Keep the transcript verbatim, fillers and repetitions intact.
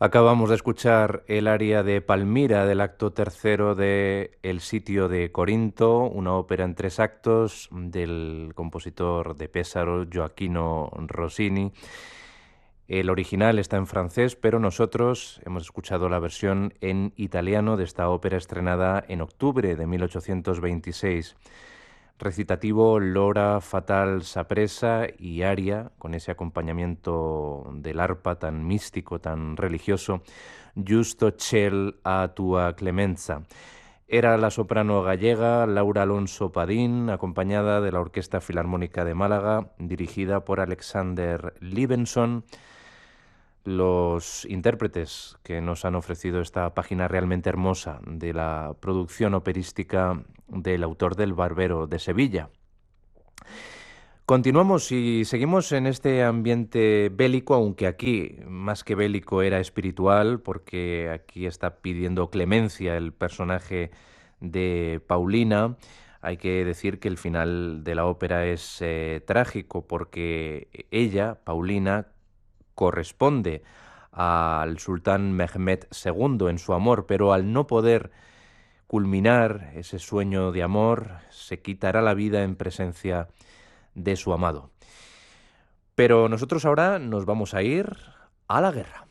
Acabamos de escuchar el aria de Palmira del acto tercero de El sitio de Corinto, una ópera en tres actos del compositor de Pesaro, Gioacchino Rossini. El original está en francés, pero nosotros hemos escuchado la versión en italiano de esta ópera estrenada en octubre de mil ochocientos veintiséis. Recitativo L'ora fatal sapresa y aria, con ese acompañamiento del arpa tan místico, tan religioso, Giusto ciel a tua clemenza. Era la soprano gallega Laura Alonso Padín, acompañada de la Orquesta Filarmónica de Málaga, dirigida por Alexander Libenson. Los intérpretes que nos han ofrecido esta página realmente hermosa de la producción operística del autor del Barbero de Sevilla. Continuamos y seguimos en este ambiente bélico, aunque aquí más que bélico era espiritual, porque aquí está pidiendo clemencia el personaje de Paulina. Hay que decir que el final de la ópera es eh, trágico, porque ella, Paulina, corresponde al sultán Mehmed segundo en su amor, pero al no poder culminar ese sueño de amor, se quitará la vida en presencia de su amado. Pero nosotros ahora nos vamos a ir a la guerra.